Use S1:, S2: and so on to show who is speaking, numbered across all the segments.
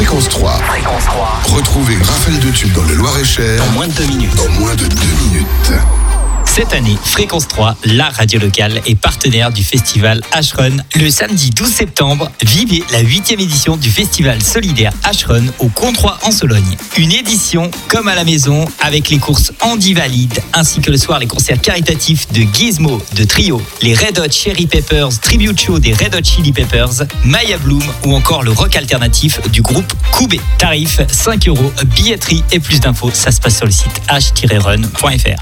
S1: Fréquence 3. Retrouvez une rafale de tubes dans le Loir-et-Cher
S2: En moins de 2 minutes.
S1: En moins de 2 minutes.
S2: Cette année, Fréquence 3, la radio locale, est partenaire du festival H-Run. Le samedi 12 septembre, vivez la 8e édition du festival solidaire H-Run au Comtois en Sologne. Une édition comme à la maison avec les courses Andy Valide ainsi que le soir les concerts caritatifs de Gizmo, de Trio, les Red Hot Chili Peppers, Tribute Show des Red Hot Chili Peppers, Maya Bloom ou encore le rock alternatif du groupe Koubé. Tarif 5 €, billetterie et plus d'infos, ça se passe sur le site h-run.fr.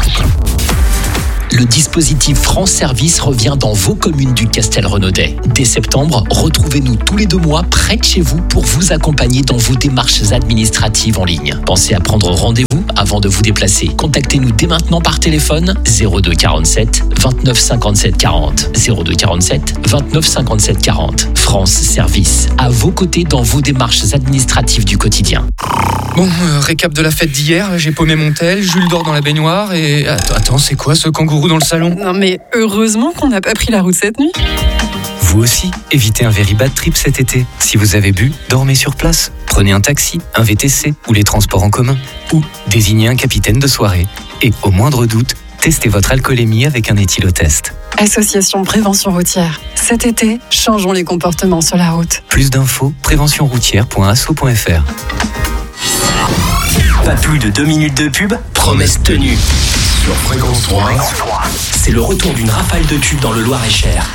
S3: Le dispositif France Service revient dans vos communes du Castel-Renaudet. Dès septembre, retrouvez-nous tous les 2 mois près de chez vous pour vous accompagner dans vos démarches administratives en ligne. Pensez à prendre rendez-vous avant de vous déplacer. Contactez-nous dès maintenant par téléphone 02 47 29 57 40. 02 47 29 57 40. France Service, à vos côtés dans vos démarches administratives du quotidien.
S4: Bon, récap de la fête d'hier, j'ai paumé mon tel, Jules dort dans la baignoire et... Attends, c'est quoi ce kangourou dans le salon?
S5: Non mais heureusement qu'on n'a pas pris la route cette nuit.
S6: Vous aussi, évitez un very bad trip cet été. Si vous avez bu, dormez sur place. Prenez un taxi, un VTC ou les transports en commun. Ou désignez un capitaine de soirée. Et au moindre doute, testez votre alcoolémie avec un éthylotest.
S5: Association Prévention Routière. Cet été, changeons les comportements sur la route.
S6: Plus d'infos, préventionroutière.asso.fr.
S2: Pas plus de 2 minutes de pub, promesse tenue.
S1: Sur Fréquence 3.
S2: C'est le retour d'une rafale de tubes dans le Loir-et-Cher.